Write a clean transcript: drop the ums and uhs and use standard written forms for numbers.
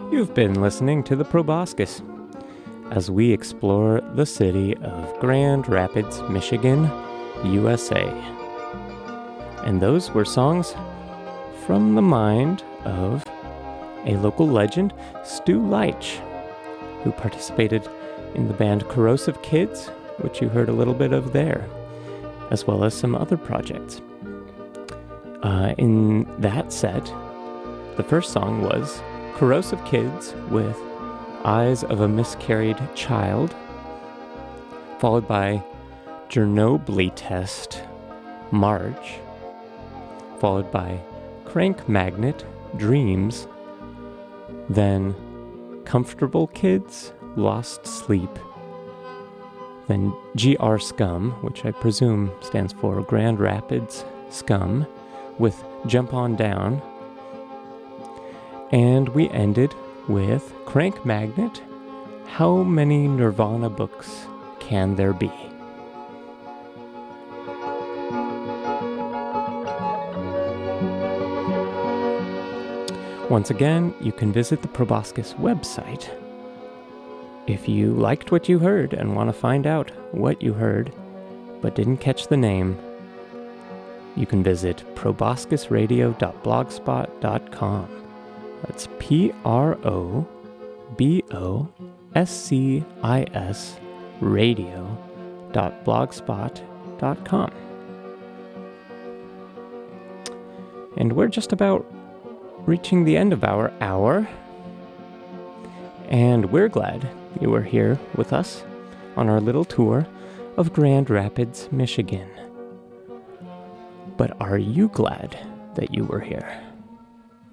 You've been listening to the Proboscis as we explore the city of Grand Rapids, Michigan, USA. And those were songs from the mind of a local legend, Stu Leitch, who participated in the band Corrosive Kids, which you heard a little bit of there, as well as some other projects. In that set, the first song was Corrosive Kids with Eyes of a Miscarried Child, followed by Chernobyl Test, March, followed by Crank Magnet, Dreams, then Comfortable Kids, Lost Sleep, then GR Scum, which I presume stands for Grand Rapids Scum, with Jump On Down, and we ended with Crank Magnet, How Many Nirvana Books Can There Be? Once again, you can visit the Proboscis website. If you liked what you heard and want to find out what you heard but didn't catch the name, you can visit proboscisradio.blogspot.com. That's PROBOSCIS radio.blogspot.com. And we're just about reaching the end of our hour, and we're glad you were here with us on our little tour of Grand Rapids, Michigan. But are you glad that you were here?